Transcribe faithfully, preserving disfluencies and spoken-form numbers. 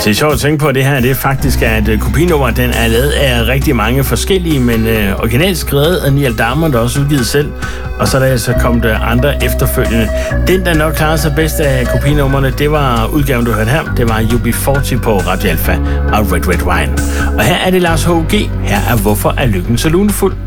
Det er sjovt at tænke på, at det her det er faktisk, at uh, kopinummer, den er lavet af rigtig mange forskellige, men uh, originalt skrevet af Neil Diamond, der også udgivet selv, og så er der altså kommet uh, andre efterfølgende. Den, der nok klarede sig bedst af kopinummerne, det var udgaven, du hørte her. Det var U B fyrre på Radio Alpha og Red Red Wine. Og her er det Lars H G. Her er Hvorfor er lykken så lunefuld?